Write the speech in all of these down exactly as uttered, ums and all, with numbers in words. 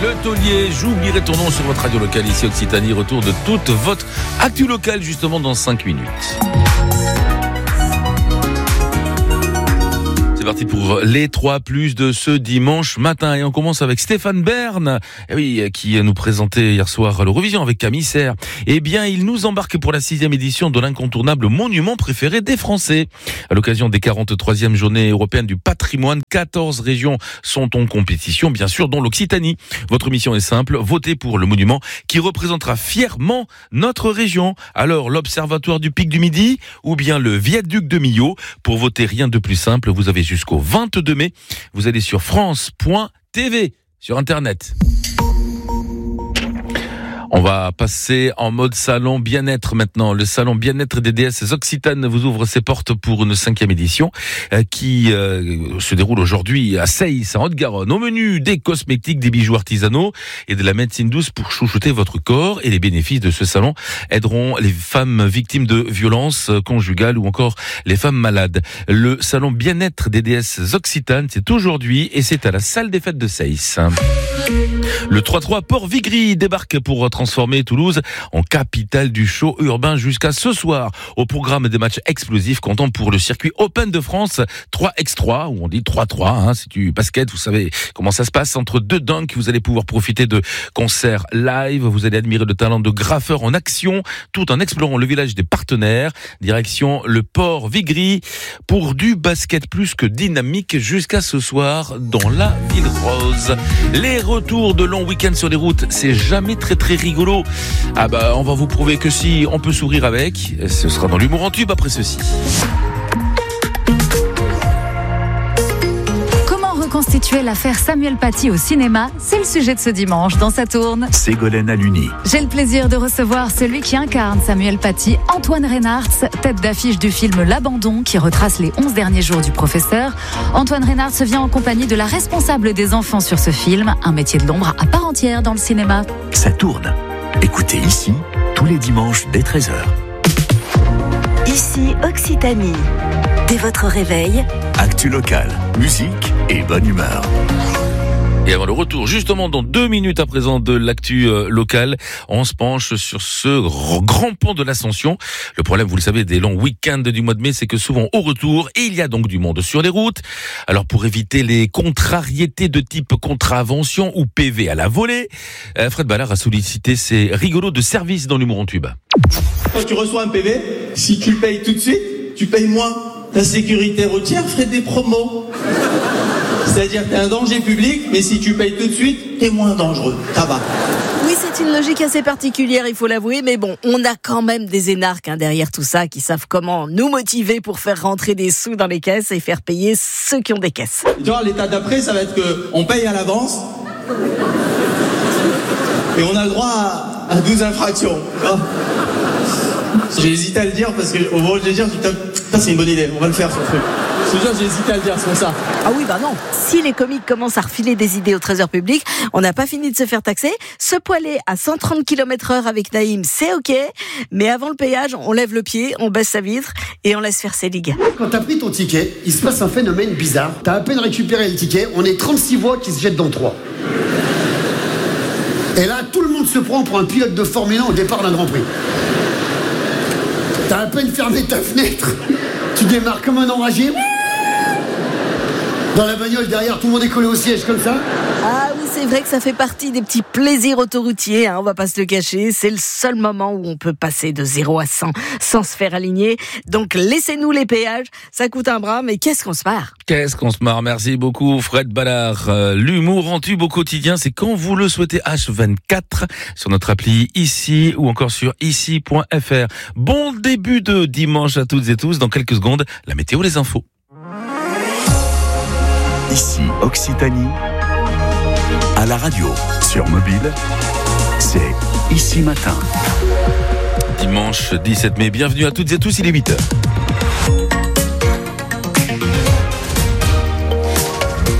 Le Taulier, j'oublierai ton nom sur votre radio locale ici Occitanie. Retour de toute votre actu locale justement dans cinq minutes. C'est parti pour les trois plus de ce dimanche matin et on commence avec Stéphane Bern, eh oui, qui nous présentait hier soir l'Eurovision avec Camille Serre. Eh bien, il nous embarque pour la sixième édition de l'incontournable monument préféré des Français. À l'occasion des quarante-troisième journées européennes du patrimoine, quatorze régions sont en compétition, bien sûr, dont l'Occitanie. Votre mission est simple, votez pour le monument qui représentera fièrement notre région. Alors, l'Observatoire du Pic du Midi ou bien le Viaduc de Millau. Pour voter, rien de plus simple, vous avez jusqu'au vingt-deux mai. Vous allez sur france point t v sur Internet. On va passer en mode salon bien-être maintenant. Le salon bien-être des déesses occitanes vous ouvre ses portes pour une cinquième édition euh, qui euh, se déroule aujourd'hui à Seyss, en Haute-Garonne. Au menu, des cosmétiques, des bijoux artisanaux et de la médecine douce pour chouchouter votre corps. Et les bénéfices de ce salon aideront les femmes victimes de violences conjugales ou encore les femmes malades. Le salon bien-être des déesses occitanes, c'est aujourd'hui et c'est à la salle des fêtes de Seyss. Le trois trois Port-Vigry débarque pour transformer Toulouse en capitale du show urbain jusqu'à ce soir. Au programme des matchs explosifs comptant pour le circuit Open de France trois par trois, où on dit trois trois, hein, c'est du basket, vous savez comment ça se passe. Entre deux dunks, vous allez pouvoir profiter de concerts live, vous allez admirer le talent de graffeurs en action, tout en explorant le village des partenaires. Direction le Port-Vigry pour du basket plus que dynamique jusqu'à ce soir dans la Ville Rose. Les retours de long week-end sur les routes, c'est jamais très très rigolo. Ah bah on va vous prouver que si on peut sourire avec, ce sera dans l'humour en tube après ceci. Comment reconstituer l'affaire Samuel Paty au cinéma? C'est le sujet de ce dimanche dans Ça tourne. Ségolène Aluni. J'ai le plaisir de recevoir celui qui incarne Samuel Paty, Antoine Reynards, tête d'affiche du film L'Abandon qui retrace les onze derniers jours du professeur. Antoine Reynards vient en compagnie de la responsable des enfants sur ce film, un métier de l'ombre à part entière dans le cinéma. Ça tourne. Écoutez ici, tous les dimanches dès treize heures. Ici Occitanie. Dès votre réveil, actu locale, musique et bonne humeur. Et avant le retour, justement dans deux minutes à présent de l'actu euh, locale, on se penche sur ce grand pont de l'Ascension. Le problème, vous le savez, des longs week-ends du mois de mai, c'est que souvent au retour, il y a donc du monde sur les routes. Alors pour éviter les contrariétés de type contravention ou P V à la volée, euh, Fred Ballard a sollicité ses rigolos de service dans l'humour en tube. Quand tu reçois un P V, si tu le payes tout de suite, tu payes moins. La sécurité routière ferait des promos. C'est-à-dire que t'es un danger public, mais si tu payes tout de suite, t'es moins dangereux. Ça va. Oui, c'est une logique assez particulière, il faut l'avouer, mais bon, on a quand même des énarques hein, derrière tout ça qui savent comment nous motiver pour faire rentrer des sous dans les caisses et faire payer ceux qui ont des caisses. Tu vois, l'état d'après, ça va être qu'on paye à l'avance et on a le droit à, à douze infractions. J'ai hésité à le dire parce qu'au moment où je vais dire, putain, c'est une bonne idée, on va le faire ce truc. Je te jure, j'ai hésité à le dire, c'est pour ça. Ah oui, bah non. Si les comiques commencent à refiler des idées au trésor public, on n'a pas fini de se faire taxer. Se poiler à cent trente kilomètres heure avec Naïm, c'est ok. Mais avant le payage, on lève le pied, on baisse sa vitre et on laisse faire ses ligues. Quand t'as pris ton ticket, il se passe un phénomène bizarre. T'as à peine récupéré le ticket, on est trente-six voix qui se jettent dans trois. Et là, tout le monde se prend pour un pilote de Formule un au départ d'un Grand Prix. T'as à peine fermé ta fenêtre, tu démarres comme un enragé. Dans la bagnole derrière, tout le monde est collé au siège comme ça. Ah oui, c'est vrai que ça fait partie des petits plaisirs autoroutiers, hein, on va pas se le cacher. C'est le seul moment où on peut passer de zéro à cent sans se faire aligner. Donc laissez-nous les péages, ça coûte un bras, mais qu'est-ce qu'on se marre. Qu'est-ce qu'on se marre, merci beaucoup Fred Ballard. Euh, l'humour en tube au quotidien, c'est quand vous le souhaitez, H vingt-quatre, sur notre appli ici ou encore sur ici point f r. Bon début de dimanche à toutes et tous, dans quelques secondes, la météo, les infos. Ici Occitanie, à la radio, sur mobile, c'est Ici Matin. Dimanche dix-sept mai, bienvenue à toutes et tous, il est huit heures. Les infos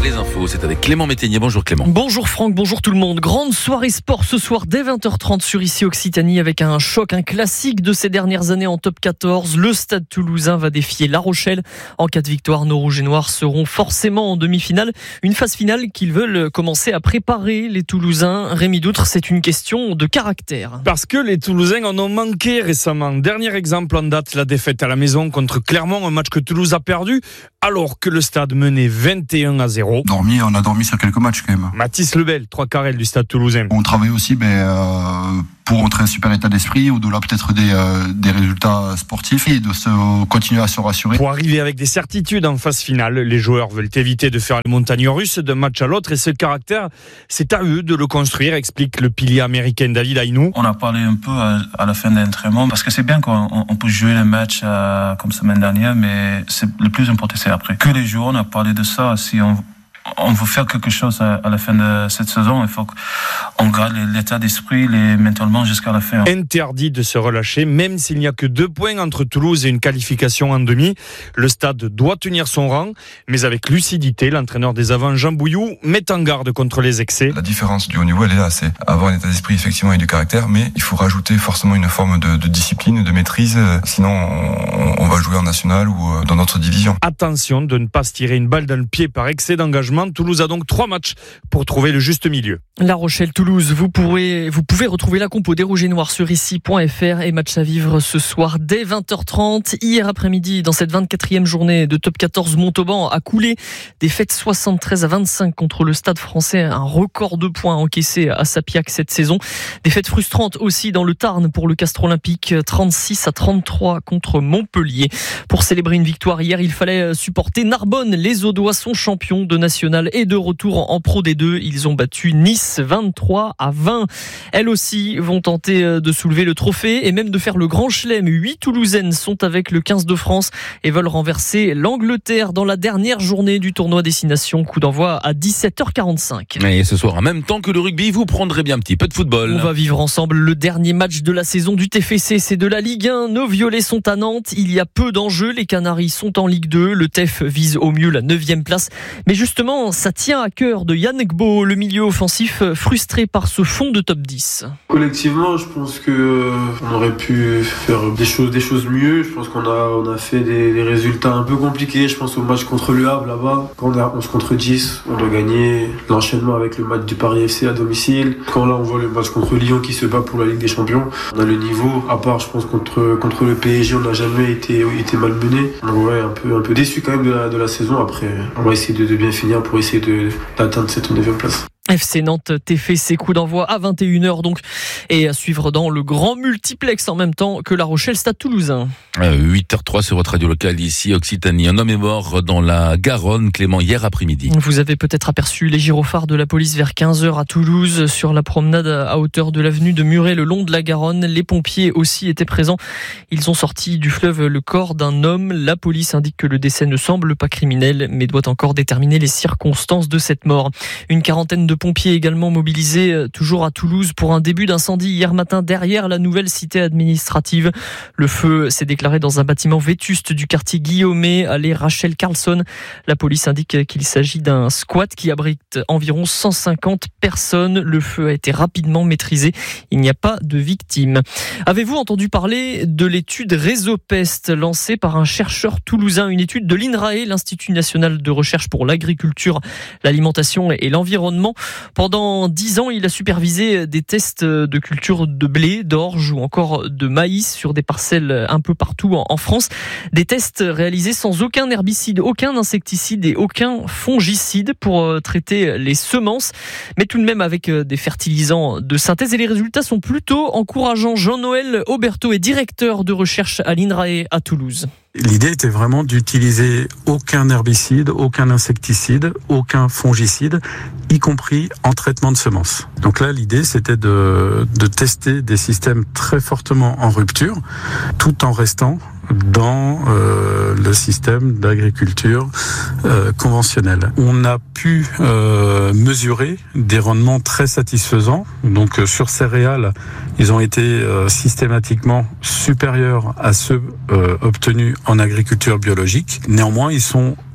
l'info, c'est avec Clément Métainier. Bonjour Clément. Bonjour Franck, bonjour tout le monde. Grande soirée sport ce soir dès vingt heures trente sur Ici Occitanie avec un choc, un classique de ces dernières années en top quatorze. Le Stade Toulousain va défier La Rochelle. En cas de victoire, nos rouges et noirs seront forcément en demi-finale. Une phase finale qu'ils veulent commencer à préparer, les Toulousains. Rémi Doutre, c'est une question de caractère. Parce que les Toulousains en ont manqué récemment. Dernier exemple en date, la défaite à la maison contre Clermont, un match que Toulouse a perdu alors que le stade menait vingt et un à zéro. Dormi, on a dormi sur quelques matchs quand même. Mathis Lebel, trois quarts du Stade Toulousain. On travaille aussi ben, euh, pour montrer un super état d'esprit, au-delà peut-être des, euh, des résultats sportifs et de se, continuer à se rassurer. Pour arriver avec des certitudes en phase finale, les joueurs veulent éviter de faire les montagnes russes d'un match à l'autre et ce caractère, c'est à eux de le construire, explique le pilier américain David Aynou. On a parlé un peu à, à la fin de l'entraînement parce que c'est bien qu'on on peut jouer le match euh, comme semaine dernière, mais c'est, le plus important c'est après. Que les joueurs, on a parlé de ça, si on on veut faire quelque chose à, à la fin de cette saison, il faut qu'on garde l'état d'esprit les, mentalement jusqu'à la fin. Interdit de se relâcher, même s'il n'y a que deux points entre Toulouse et une qualification en demi. Le stade doit tenir son rang, mais avec lucidité, l'entraîneur des Avants, Jean Bouillou, met en garde contre les excès. La différence du haut niveau, elle est là, c'est avoir un état d'esprit effectivement et du caractère, mais il faut rajouter forcément une forme de, de discipline, de maîtrise, sinon on, on va jouer en national ou dans notre division. Attention de ne pas se tirer une balle dans le pied par excès d'engagement. Toulouse a donc trois matchs pour trouver le juste milieu. La Rochelle-Toulouse, vous pourrez, vous pouvez retrouver la compo des Rouges et Noirs sur ici point f r et match à vivre ce soir dès vingt heures trente. Hier après-midi, dans cette vingt-quatrième journée de top quatorze, Montauban a coulé. Défaite soixante-treize à vingt-cinq contre le Stade Français, un record de points encaissés à Sapiac cette saison. Défaite frustrante aussi dans le Tarn pour le Castres Olympique, trente-six à trente-trois contre Montpellier. Pour célébrer une victoire hier, il fallait supporter Narbonne. Les Audois sont champions de national et de retour en Pro D deux. Ils ont battu Nice vingt-trois à vingt. Elles aussi vont tenter de soulever le trophée et même de faire le grand chelem. Huit Toulousaines sont avec le quinze de France et veulent renverser l'Angleterre dans la dernière journée du tournoi Destination. Coup d'envoi à dix-sept heures quarante-cinq. Et ce soir, en même temps que le rugby, vous prendrez bien un petit peu de football. On va vivre ensemble le dernier match de la saison du T F C. C'est de la Ligue un. Nos violets sont à Nantes. Il y a peu d'enjeux. Les Canaries sont en Ligue deux. Le T E F vise au mieux la neuvième place. Mais justement, ça tient à cœur de Yann Gbo, le milieu offensif frustré par ce fond de top dix. Collectivement, je pense que euh, on aurait pu faire des choses, des choses mieux. Je pense qu'on a, on a fait des, des résultats un peu compliqués. Je pense au match contre Le Havre là-bas. Quand on est à onze contre dix, on doit gagner. L'enchaînement avec le match du Paris F C à domicile. Quand là, on voit le match contre Lyon qui se bat pour la Ligue des Champions. On a le niveau. À part, je pense contre contre le P S G, on n'a jamais été été malmené. Donc ouais, un peu un peu déçu quand même de la de la saison. Après, on va essayer de, de bien finir pour essayer de, d'atteindre cette neuvième place. F C Nantes T F C, coup d'envoi à vingt et une heures donc, et à suivre dans le grand multiplex en même temps que La Rochelle Stade Toulousain. Euh, huit heures zéro trois sur votre radio locale ici Occitanie. Un homme est mort dans la Garonne, Clément, hier après-midi. Vous avez peut-être aperçu les gyrophares de la police vers quinze heures à Toulouse sur la promenade à hauteur de l'avenue de Muret le long de la Garonne. Les pompiers aussi étaient présents. Ils ont sorti du fleuve le corps d'un homme. La police indique que le décès ne semble pas criminel mais doit encore déterminer les circonstances de cette mort. Une quarantaine de pompiers également mobilisés toujours à Toulouse pour un début d'incendie hier matin derrière la nouvelle cité administrative. Le feu s'est déclaré dans un bâtiment vétuste du quartier Guillaumet, allée Rachel Carlson. La police indique qu'il s'agit d'un squat qui abrite environ cent cinquante personnes. Le feu a été rapidement maîtrisé. Il n'y a pas de victimes. Avez-vous entendu parler de l'étude Réseau Peste lancée par un chercheur toulousain, une étude de l'I N R A E, l'Institut National de Recherche pour l'Agriculture, l'Alimentation et l'Environnement. Pendant dix ans, il a supervisé des tests de culture de blé, d'orge ou encore de maïs sur des parcelles un peu partout en France. Des tests réalisés sans aucun herbicide, aucun insecticide et aucun fongicide pour traiter les semences, mais tout de même avec des fertilisants de synthèse. Et les résultats sont plutôt encourageants. Jean-Noël Auberteau est directeur de recherche à l'I N R A E à Toulouse. L'idée était vraiment d'utiliser aucun herbicide, aucun insecticide, aucun fongicide, y compris en traitement de semences. Donc là, l'idée, c'était de, de tester des systèmes très fortement en rupture, tout en restant dans euh, le système d'agriculture euh, conventionnelle. On a pu euh, mesurer des rendements très satisfaisants. Donc euh, sur céréales, ils ont été euh, systématiquement supérieurs à ceux euh, obtenus en agriculture biologique. Néanmoins, ils sont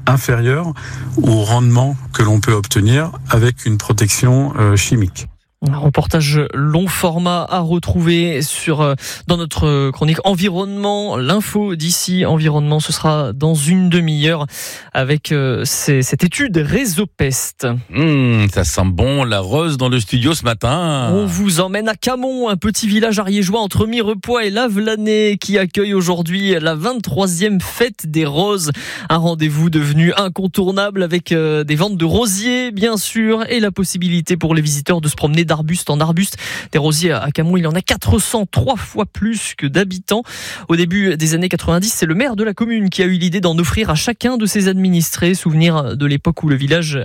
inférieur au rendement que l'on peut obtenir avec une protection euh, chimique. Un reportage long format à retrouver sur euh, dans notre chronique environnement, l'info d'ici environnement, ce sera dans une demi-heure avec euh, ces, cette étude Réseau Pest. Mmh, ça sent bon la rose dans le studio ce matin. On vous emmène à Camon, un petit village ariégeois entre Mirepoix et Lavelanet qui accueille aujourd'hui la vingt-troisième fête des roses. Un rendez-vous devenu incontournable avec euh, des ventes de rosiers bien sûr et la possibilité pour les visiteurs de se promener d'arbuste en arbuste. Des rosiers à Camon, il y en a quatre cent trois fois plus que d'habitants. Au début des années quatre-vingt-dix, c'est le maire de la commune qui a eu l'idée d'en offrir à chacun de ses administrés. Souvenir de l'époque où le village